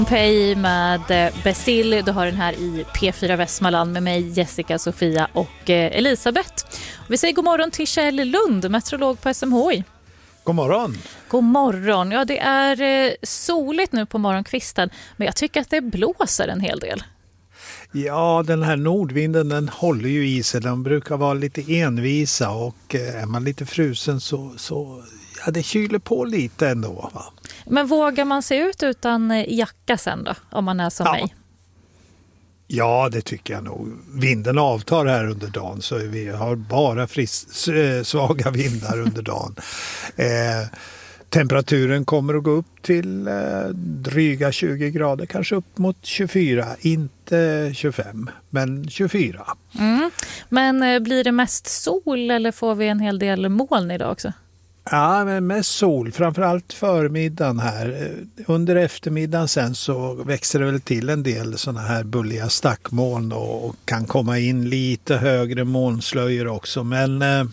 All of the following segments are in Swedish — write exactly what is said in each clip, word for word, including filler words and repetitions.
Pej med Basil. Du har den här i P fyra Västmanland med mig, Jessica, Sofia och Elisabeth. Vi säger god morgon till Kjell Lund, meteorolog på S M H I. God morgon. God morgon. Ja, det är soligt nu på morgonkvisten, men jag tycker att det blåser en hel del. Ja, den här nordvinden den håller ju i sig. Den brukar vara lite envisa och är man lite frusen så, så ja, det kyler på lite ändå. Va? Men vågar man se ut utan jacka sen då, om man är som ja. mig? Ja, det tycker jag nog. Vinden avtar här under dagen så vi har bara fris, svaga vindar under dagen. Eh, temperaturen kommer att gå upp till eh, dryga tjugo grader, kanske upp mot tjugofyra, inte tjugofem, men tjugofyra. Mm. Men eh, blir det mest sol eller får vi en hel del moln idag också? Ja, men mest sol, framförallt förmiddagen här. Under eftermiddagen sen så växer det väl till en del sådana här bulliga stackmoln och, och kan komma in lite högre molnslöjor också. Men eh,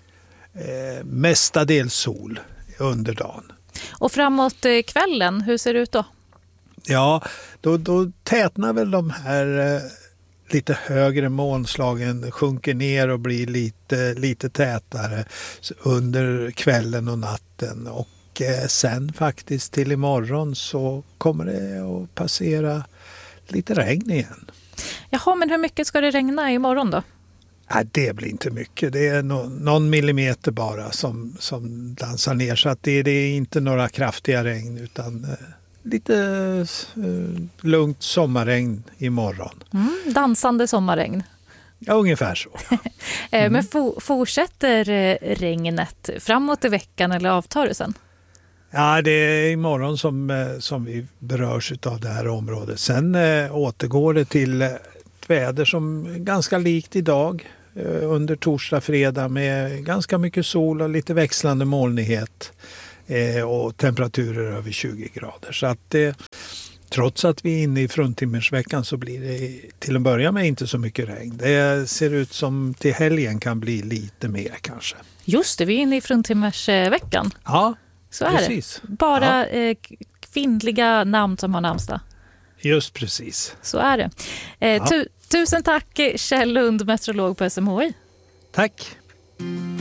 mestadels sol under dagen. Och framåt kvällen, hur ser det ut då? Ja, då, då tätnar väl de här eh, lite högre molnslagen, sjunker ner och blir lite, lite tätare under kvällen och natten. Och eh, sen faktiskt till imorgon så kommer det att passera lite regn igen. Jaha, men hur mycket ska det regna imorgon då? Nej, det blir inte mycket. Det är no, någon millimeter bara som, som dansar ner. Så att det, det är inte några kraftiga regn utan eh, lite eh, lugnt sommarregn imorgon. Mm, dansande sommarregn. Ja, ungefär så. Mm. Men for, fortsätter regnet framåt i veckan eller avtar det sen? Ja, det är imorgon som, som vi berörs av det här området. Sen äh, återgår det till ett väder som är ganska likt idag äh, under torsdag, fredag med ganska mycket sol och lite växlande molnighet äh, och temperaturer över tjugo grader. Så att äh, trots att vi är inne i fruntimmersveckan så blir det till en början med inte så mycket regn. Det ser ut som till helgen kan bli lite mer kanske. Just det, vi är inne i fruntimmersveckan. Ja, så är precis. Det. Bara ja. eh, kvinnliga namn som har namnsdag. Just precis. Så är det. Eh, ja. tu- tusen tack Kjell Lund, meteorolog på S M H I. Tack.